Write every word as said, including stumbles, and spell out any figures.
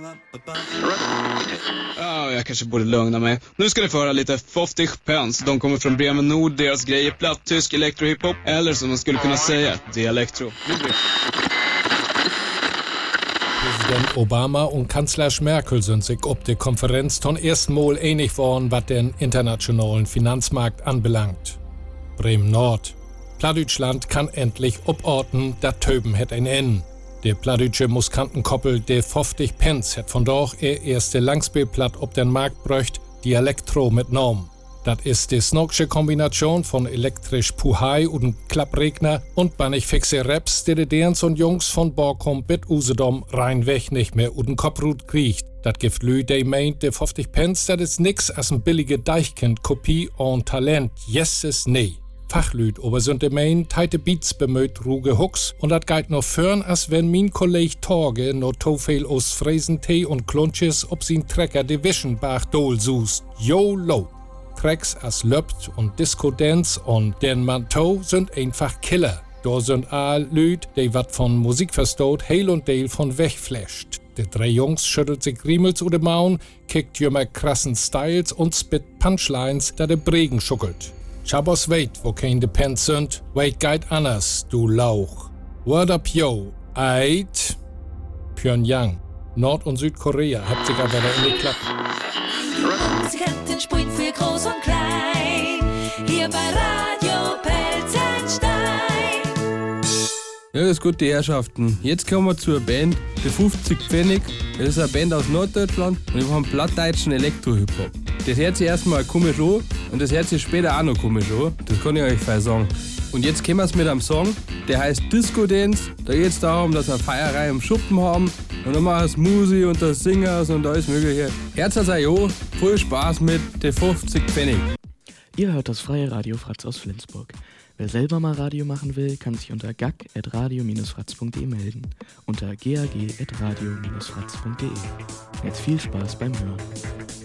Ja, jag kanske borde lugna mig. Nu ska ni få höra lite Foftig Pence. De kommer från Bremen Nord, deras grejer platt, tysk elektrohiphop. Eller som man skulle kunna säga, dialektro. Präsident Obama und Kanzler Merkel sind sich ob der Konferenz zum ersten Mal einig worden, was den internationalen Finanzmarkt anbelangt. Bremen Nord. Plattdeutschland kann endlich oporten, dat Töben het ein Ende. Der plattdeutsche Muskantenkoppel, der Foftig Pence, hat von dort er erste Langspielplatt ob den Markt bräucht, Dialektro mit Norm. Das ist die snoksche Kombination von elektrisch Puhai und Klappregner und bannig fixe Raps, die die Derns und Jungs von Borkum bis Usedom reinweg nicht mehr uden Kopprut kriegt. Dat gibt Lü, die meint, der Foftig Pence, dat ist nix als ein billige Deichkind-Kopie und Talent. Yes is nee. Fachlüd, aber sind de mein teite Beats bemüht ruge Hooks und dat geht noch fern, als wenn mein Kolleg Torge no to viel aus Fräsentee und Klunches ob sin Trecker de Wischenbach dol sust. YOLO! Tracks as Löpt und Disco-Dance und den Manteau sind einfach Killer. Da sind all Lüd, die wat von Musik verstoht, heil und deil von wegflasht. Die drei Jungs schüttelt sich Riemels oder Maun, kickt jümmer krassen Styles und spit Punchlines, da de Bregen schuckelt. Chabos weit, wo kein de Pence sind, wait geht anders, du Lauch. Word up yo, eit. Pyongyang, Nord- und Südkorea, habt sich aber da in die Klappe. Musikanten spricht für groß und klein, hier bei Radio Pelzenstein. Ja, das ist gut, die Herrschaften. Jetzt kommen wir zur Band, die fünfzig Pfennig. Das ist eine Band aus Norddeutschland und wir haben plattdeutschen Elektro-Hip-Hop. Das hört sich erstmal komisch an und das hört sich später auch noch komisch an. Das kann ich euch voll sagen. Und jetzt kommen wir mit einem Song, der heißt Disco Dance. Da geht es darum, dass wir Feierei im Schuppen haben. Und dann machen wir Musi und das Singers und alles mögliche. Herzlich an, viel Spaß mit den fünfzig Pfennig. Ihr hört das freie Radio Fratz aus Flensburg. Wer selber mal Radio machen will, kann sich unter gag at radio dash fratz punkt de melden. Unter gag at radio dash fratz punkt de. Jetzt viel Spaß beim Hören.